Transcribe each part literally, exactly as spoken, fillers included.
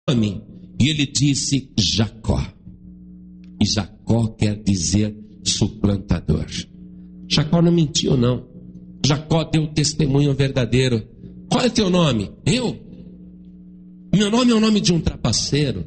nome? E ele disse Jacó. E Jacó quer dizer suplantador. Jacó não mentiu, não. Jacó deu testemunho verdadeiro. Qual é teu nome? Eu? Meu nome é o nome de um trapaceiro.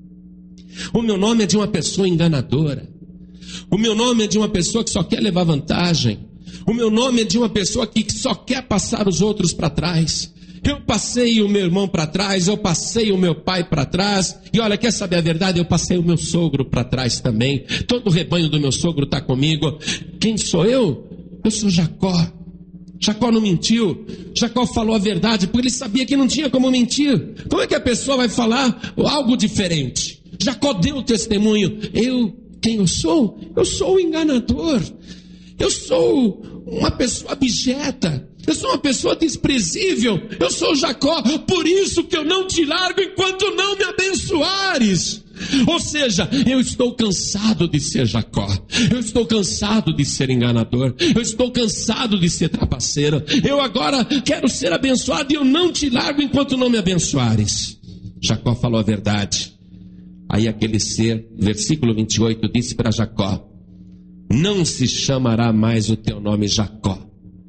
O meu nome é de uma pessoa enganadora. O meu nome é de uma pessoa que só quer levar vantagem. O meu nome é de uma pessoa que só quer passar os outros para trás. Eu passei o meu irmão para trás, eu passei o meu pai para trás. E olha, quer saber a verdade? Eu passei o meu sogro para trás também. Todo o rebanho do meu sogro está comigo. Quem sou eu? Eu sou Jacó. Jacó não mentiu. Jacó falou a verdade, porque ele sabia que não tinha como mentir. Como é que a pessoa vai falar algo diferente? Jacó deu o testemunho. Eu, quem eu sou? Eu sou o enganador. Eu sou uma pessoa abjeta. Eu sou uma pessoa desprezível. Eu sou Jacó. Por isso que eu não te largo enquanto não me abençoares. Ou seja, eu estou cansado de ser Jacó. Eu estou cansado de ser enganador. Eu estou cansado de ser trapaceiro. Eu agora quero ser abençoado e eu não te largo enquanto não me abençoares. Jacó falou a verdade. Aí aquele ser, versículo vinte e oito, disse para Jacó: não se chamará mais o teu nome Jacó,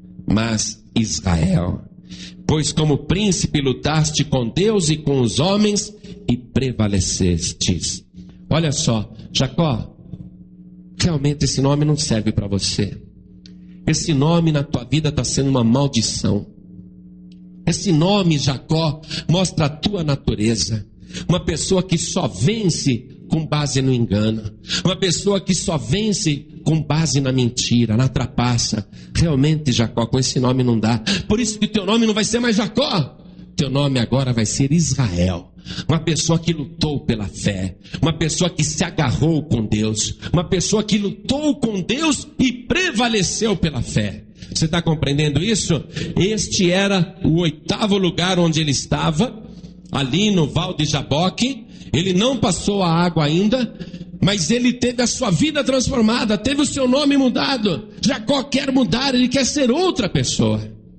mas Israel, pois como príncipe lutaste com Deus e com os homens e prevalecestes. Olha só, Jacó, realmente esse nome não serve para você. Esse nome na tua vida está sendo uma maldição. Esse nome Jacó mostra a tua natureza. Uma pessoa que só vence com base no engano. Uma pessoa que só vence com base na mentira, na trapaça. Realmente, Jacó, com esse nome não dá. Por isso que teu nome não vai ser mais Jacó. Teu nome agora vai ser Israel. Uma pessoa que lutou pela fé. Uma pessoa que se agarrou com Deus. Uma pessoa que lutou com Deus e prevaleceu pela fé. Você está compreendendo isso? Este era o oitavo lugar onde ele estava, ali no Val de Jaboque. Ele não passou a água ainda, mas ele teve a sua vida transformada, teve o seu nome mudado. Jacó quer mudar, ele quer ser outra pessoa.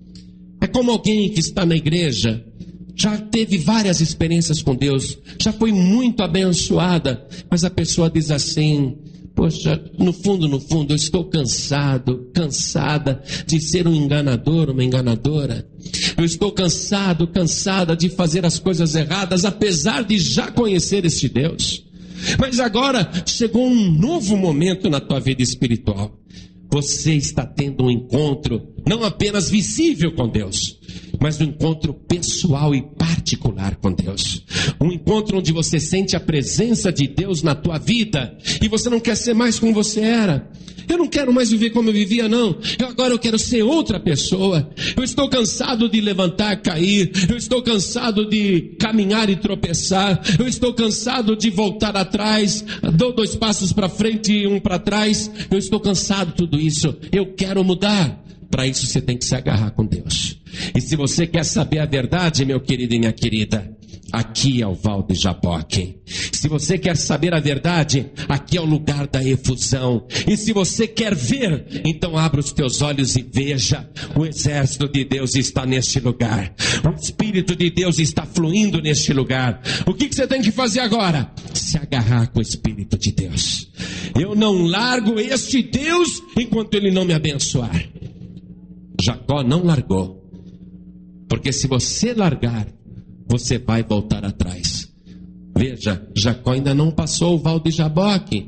É como alguém que está na igreja, já teve várias experiências com Deus, já foi muito abençoada, mas a pessoa diz assim: poxa, no fundo, no fundo, eu estou cansado, cansada de ser um enganador, uma enganadora. Eu estou cansado, cansada de fazer as coisas erradas, apesar de já conhecer este Deus. Mas agora chegou um novo momento na tua vida espiritual. Você está tendo um encontro, não apenas visível com Deus, mas um encontro pessoal e particular com Deus. Um encontro onde você sente a presença de Deus na tua vida e você não quer ser mais como você era. Eu não quero mais viver como eu vivia, não. Eu agora eu quero ser outra pessoa. Eu estou cansado de levantar e cair. Eu estou cansado de caminhar e tropeçar. Eu estou cansado de voltar atrás. Dou dois passos para frente e um para trás. Eu estou cansado de tudo isso. Eu quero mudar. Para isso você tem que se agarrar com Deus. E se você quer saber a verdade, meu querido e minha querida, aqui é o Val de Jaboque. Se você quer saber a verdade, aqui é o lugar da efusão. E se você quer ver, então abra os teus olhos e veja. O exército de Deus está neste lugar. O Espírito de Deus está fluindo neste lugar. O que, que você tem que fazer agora? Se agarrar com o Espírito de Deus. Eu não largo este Deus enquanto Ele não me abençoar. Jacó não largou. Porque se você largar, você vai voltar atrás. Veja, Jacó ainda não passou o Val de Jaboque.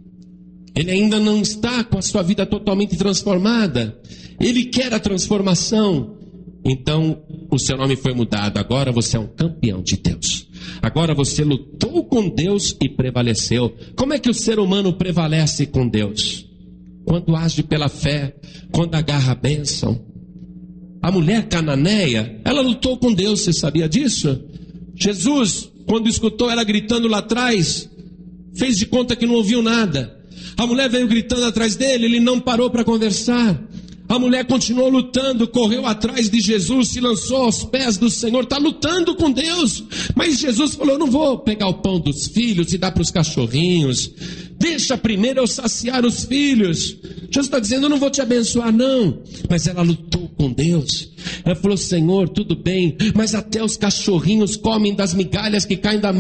Ele ainda não está com a sua vida totalmente transformada. Ele quer a transformação. Então, o seu nome foi mudado. Agora você é um campeão de Deus. Agora você lutou com Deus e prevaleceu. Como é que o ser humano prevalece com Deus? Quando age pela fé, quando agarra a bênção. A mulher cananeia, ela lutou com Deus, você sabia disso? Jesus, quando escutou ela gritando lá atrás, fez de conta que não ouviu nada. A mulher veio gritando atrás dele, ele não parou para conversar. A mulher continuou lutando, correu atrás de Jesus, se lançou aos pés do Senhor, está lutando com Deus. Mas Jesus falou: eu não vou pegar o pão dos filhos e dar para os cachorrinhos. Deixa primeiro eu saciar os filhos. Jesus está dizendo: eu não vou te abençoar não. Mas ela lutou com Deus. Ela falou: Senhor, tudo bem, mas até os cachorrinhos comem das migalhas que caem da